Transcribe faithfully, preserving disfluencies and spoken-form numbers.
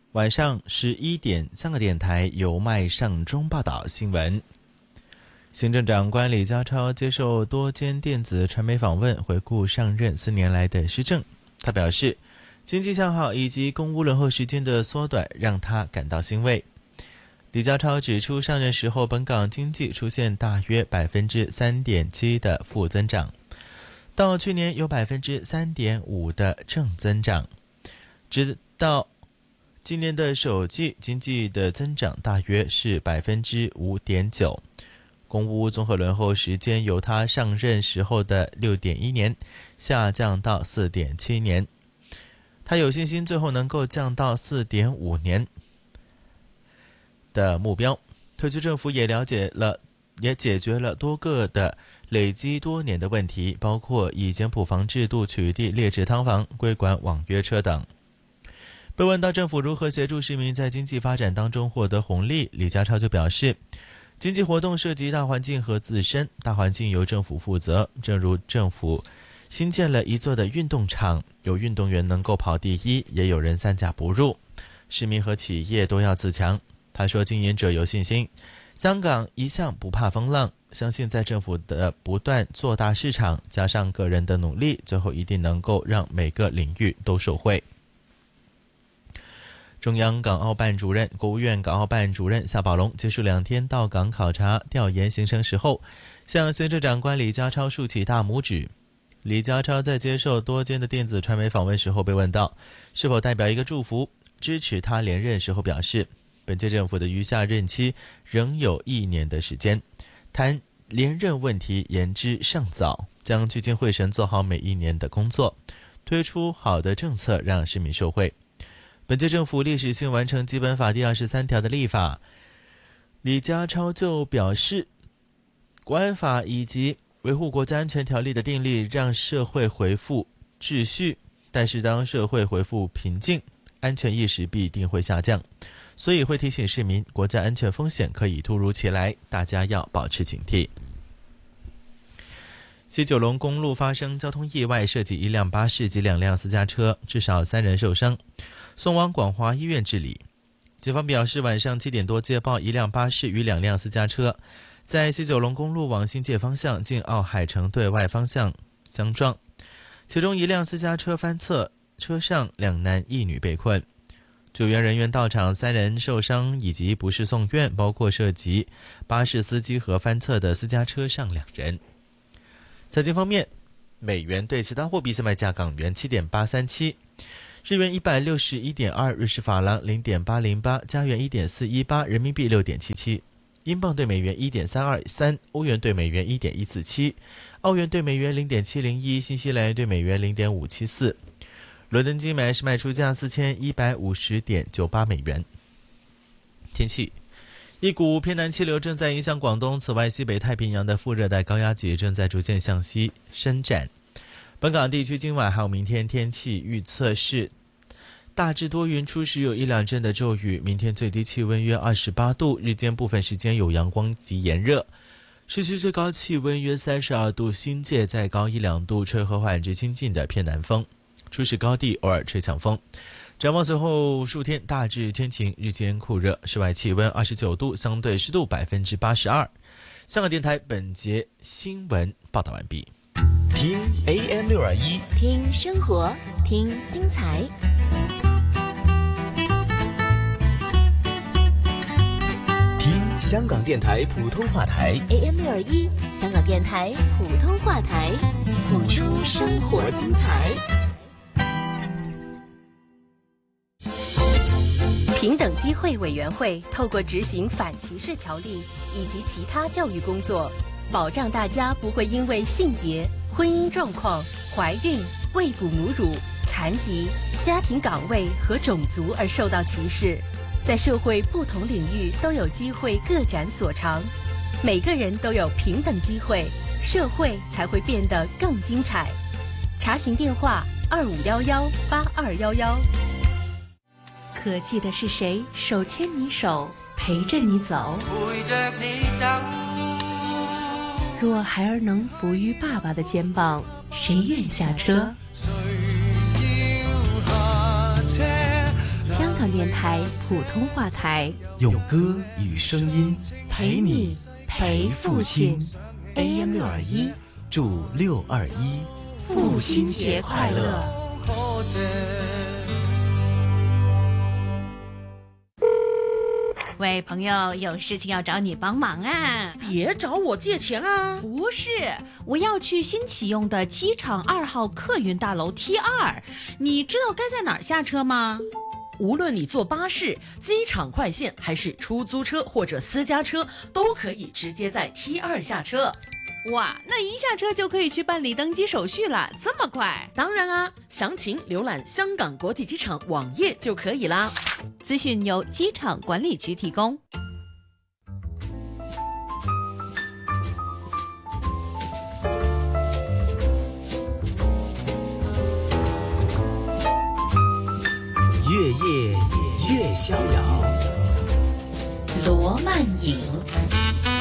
晚上十一点，香港电台由麦尚中报道新闻。行政长官李家超接受多间电子传媒访问，回顾上任四年来的施政。他表示，经济向好以及公屋轮候时间的缩短让他感到欣慰。李家超指出，上任时候本港经济出现大约 百分之三点七 的负增长，到去年有 百分之三点五 的正增长，直到今年的首季经济的增长大约是 百分之五点九。 公屋综合轮候时间由他上任时候的 六点一年下降到 四点七年，他有信心最后能够降到 四点五年的目标。特区政府也了解了也解决了多个的累积多年的问题，包括以简朴房制度取缔劣质汤房、规管网约车等。被问到政府如何协助市民在经济发展当中获得红利，李家超就表示，经济活动涉及大环境和自身，大环境由政府负责，正如政府新建了一座的运动场，有运动员能够跑第一，也有人三甲不入，市民和企业都要自强。他说，经营者有信心，香港一向不怕风浪，相信在政府的不断做大市场，加上个人的努力，最后一定能够让每个领域都受惠。中央港澳办主任、国务院港澳办主任夏宝龙结束两天到港考察调研行程时候，向行政长官李家超竖起大拇指。李家超在接受多间的电子传媒访问时候被问到，是否代表一个祝福支持他连任时候表示，本届政府的余下任期仍有一年的时间，谈连任问题言之尚早，将聚精会神做好每一年的工作，推出好的政策让市民受惠。本届政府历史性完成基本法第二十三条的立法，李家超就表示，国安法以及维护国家安全条例的订立让社会恢复秩序，但是当社会恢复平静，安全意识必定会下降，所以会提醒市民，国家安全风险可以突如其来，大家要保持警惕。西九龙公路发生交通意外，涉及一辆巴士及两辆私家车，至少三人受伤，送往广华医院治理。警方表示，晚上七点多接报，一辆巴士与两辆私家车在西九龙公路往新界方向近奥海城对外方向相撞，其中一辆私家车翻侧，车上两男一女被困。救援人员到场，三人受伤以及不适送院，包括涉及巴士司机和翻侧的私家车上两人。财经方面，美元对其他货币现卖价：港元 七点八三七， 日元 一百六十一点二， 瑞士法郎 零点八零八， 加元 一点四一八， 人民币 六点七七， 英镑对美元 一点三二三， 欧元对美元 一点一四七， 澳元对美元 零点七零一， 新西兰元对美元 零点五七四。伦敦金买是卖出价 四千一百五十点九八美元。天气，一股偏南气流正在影响广东，此外西北太平洋的副热带高压脊正在逐渐向西伸展。本港地区今晚还有明天天气预测是大致多云，初时有一两阵的骤雨，明天最低气温约二十八度，日间部分时间有阳光及炎热，市区最高气温约三十二度，新界再高一两度，吹和缓至清劲的偏南风，初时高地偶尔吹强风。展望随后数天大致天晴，日间酷热，室外气温二十九度，相对湿度 百分之八十二。 香港电台本节新闻报道完毕。 听 A M 六二一， 听生活，听精彩。 听香港电台普通话台 A M 六二一，香港电台普通话台，谱出生活精彩。平等机会委员会透过执行反歧视条例以及其他教育工作，保障大家不会因为性别、婚姻状况、怀孕、喂哺母乳、残疾、家庭岗位和种族而受到歧视，在社会不同领域都有机会各展所长。每个人都有平等机会，社会才会变得更精彩。查询电话：二五幺幺八二幺幺。可记得是谁手牵你手，陪着你走？陪着你走。若孩儿能伏于爸爸的肩膀，谁愿下车？谁要下车？香港电台普通话台， 用歌与声音陪你陪父亲。A M 六二一，祝六二一父亲节快乐。 喂，朋友，有事情要找你帮忙啊！ 别找我借钱啊！ 不是，我要去新启用的机场二号客运大楼 T 二，你知道该在哪儿下车吗？ 无论你坐巴士、机场快线，还是出租车或者私家车，都可以直接在 T 二下车。 哇，那一下车就可以去办理登机手续了，这么快？ 当然啊，详情浏览香港国际机场网页就可以啦。 资讯由机场管理局提供。 越夜越逍遥， 罗曼影。